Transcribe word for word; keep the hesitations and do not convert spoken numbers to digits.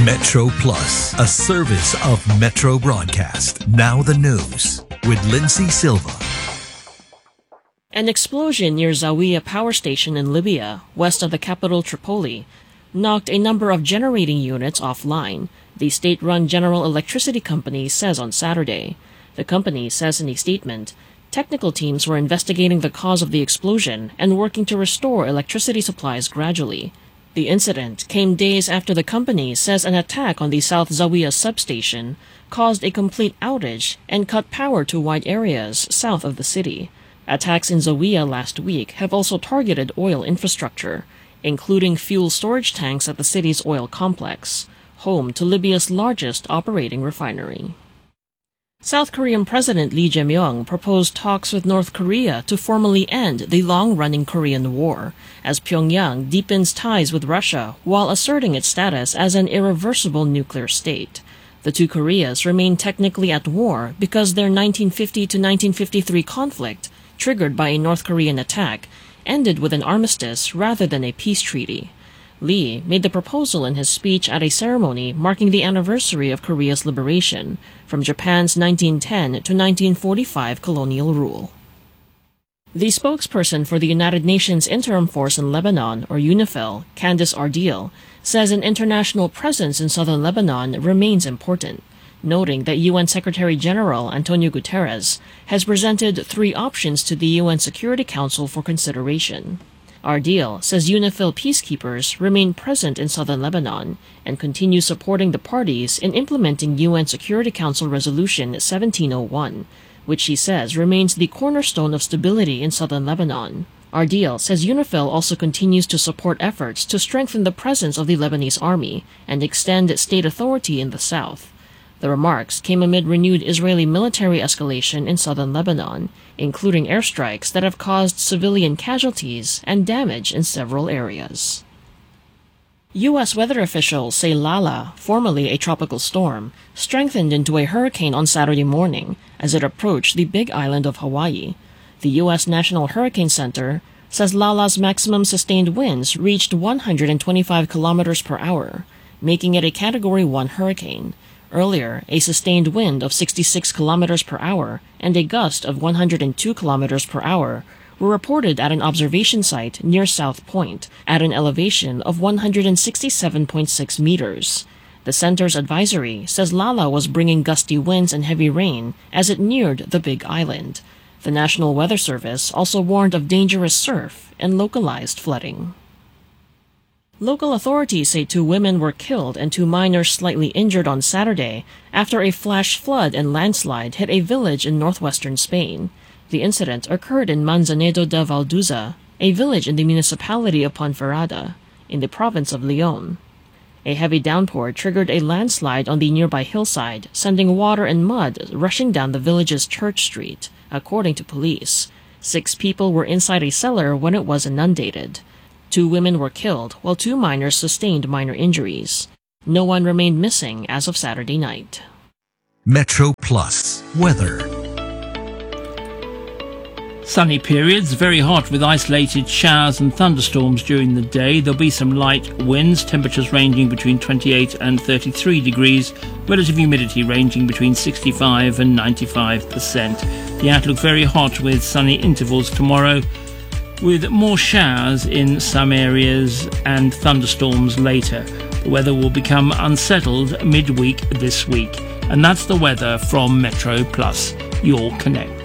Metro Plus, a service of Metro Broadcast. Now the news with Lindsay Silva. An explosion near Zawiya power station in Libya, west of the capital Tripoli, knocked a number of generating units offline, the state-run General Electricity Company says on Saturday. The company says in a statement, technical teams were investigating the cause of the explosion and working to restore electricity supplies gradually. The incident came days after the company says an attack on the South Zawiya substation caused a complete outage and cut power to wide areas south of the city. Attacks in Zawiya last week have also targeted oil infrastructure, including fuel storage tanks at the city's oil complex, home to Libya's largest operating refinery. South Korean President Lee Jae-myung proposed talks with North Korea to formally end the long-running Korean War, as Pyongyang deepens ties with Russia while asserting its status as an irreversible nuclear state. The two Koreas remain technically at war because their nineteen fifty to nineteen fifty-three conflict, triggered by a North Korean attack, ended with an armistice rather than a peace treaty. Lee made the proposal in his speech at a ceremony marking the anniversary of Korea's liberation from Japan's nineteen ten to nineteen forty-five colonial rule. The spokesperson for the United Nations Interim Force in Lebanon, or UNIFIL, Candice Ardeel, says an international presence in southern Lebanon remains important, noting that U N Secretary-General Antonio Guterres has presented three options to the U N Security Council for consideration. Ardeel says UNIFIL peacekeepers remain present in southern Lebanon and continue supporting the parties in implementing U N Security Council Resolution seventeen oh one, which she says remains the cornerstone of stability in southern Lebanon. Ardeel says UNIFIL also continues to support efforts to strengthen the presence of the Lebanese army and extend state authority in the south. The remarks came amid renewed Israeli military escalation in southern Lebanon, including airstrikes that have caused civilian casualties and damage in several areas. U S weather officials say Lala, formerly a tropical storm, strengthened into a hurricane on Saturday morning as it approached the Big Island of Hawaii. The U S National Hurricane Center says Lala's maximum sustained winds reached one hundred twenty-five kilometers per hour, making it a Category one hurricane. Earlier, a sustained wind of sixty-six kilometers per hour and a gust of one hundred two kilometers per hour were reported at an observation site near South Point at an elevation of one hundred sixty-seven point six meters. The center's advisory says Lala was bringing gusty winds and heavy rain as it neared the Big Island. The National Weather Service also warned of dangerous surf and localized flooding. Local authorities say two women were killed and two minors slightly injured on Saturday after a flash flood and landslide hit a village in northwestern Spain. The incident occurred in Manzanedo de Valduza, a village in the municipality of Ponferrada, in the province of Leon. A heavy downpour triggered a landslide on the nearby hillside, sending water and mud rushing down the village's church street, according to police. Six people were inside a cellar when it was inundated. Two women were killed, while two minors sustained minor injuries. No one remained missing as of Saturday night. Metro Plus weather. Sunny periods, very hot with isolated showers and thunderstorms during the day. There'll be some light winds, temperatures ranging between twenty-eight and thirty-three degrees, relative humidity ranging between sixty-five and ninety-five percent. The outlook very hot with sunny intervals tomorrow, with more showers in some areas and thunderstorms later. The weather will become unsettled midweek this week. And that's the weather from Metro Plus, your connect.